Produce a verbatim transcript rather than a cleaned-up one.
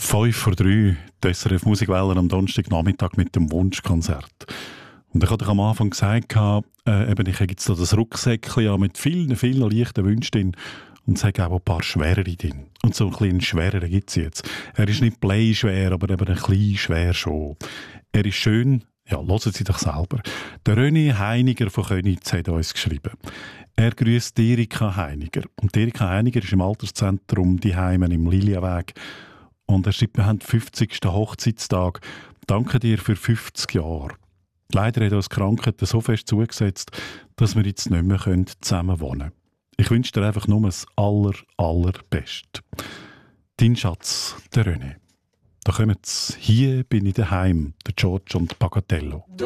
fünf vor drei, die S R F Musikwelle am Donnerstagnachmittag mit dem Wunschkonzert. Und ich hatte am Anfang gesagt, äh, eben, ich habe jetzt da das Rucksäckchen mit vielen, vielen leichten Wünschen drin und sage auch ein paar schwerere drin. Und so ein bisschen schwerer gibt es jetzt. Er ist nicht bleischwer, aber eben ein bisschen schwer schon. Er ist schön, ja, hören Sie doch selber. Der René Heiniger von Köniz hat uns geschrieben. Er grüßt Erika Heiniger. Und Erika Heiniger ist im Alterszentrum die Heimen im Lilienweg. Und er schreibt, wir haben den fünfzigsten Hochzeitstag. Danke dir für fünfzig Jahre. Leider hat uns die Krankheit so fest zugesetzt, dass wir jetzt nicht mehr zusammen wohnen können. Ich wünsche dir einfach nur das aller, allerbeste. Dein Schatz, der René. Da kommen sie. Hier bin ich daheim, der George und Pagatello.